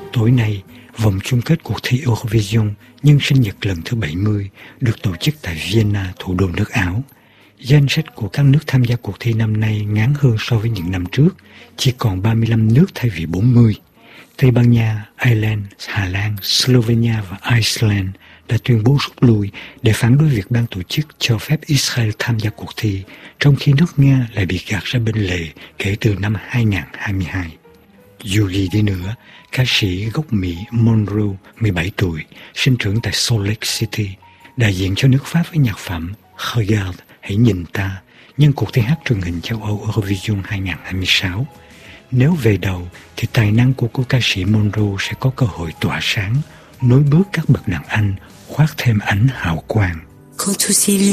Tối nay, vòng chung kết cuộc thi Eurovision nhân sinh nhật lần thứ 70 được tổ chức tại Vienna, thủ đô nước Áo. Danh sách của các nước tham gia cuộc thi năm nay ngắn hơn so với những năm trước, chỉ còn 35 nước thay vì 40. Tây Ban Nha, Ireland, Hà Lan, Slovenia và Iceland đã tuyên bố rút lui để phản đối việc ban tổ chức cho phép Israel tham gia cuộc thi, trong khi nước Nga lại bị gạt ra bên lề kể từ năm 2022. Dù gì đi nữa, ca sĩ gốc Mỹ Monroe, 17 tuổi, sinh trưởng tại Salt Lake City, đại diện cho nước Pháp với nhạc phẩm Regarde, hãy nhìn ta, nhân cuộc thi hát truyền hình châu Âu Eurovision 2026. Nếu về đầu, thì tài năng của cô ca sĩ Monroe sẽ có cơ hội tỏa sáng, nối bước các bậc đàn anh, khoác thêm ánh hào quang.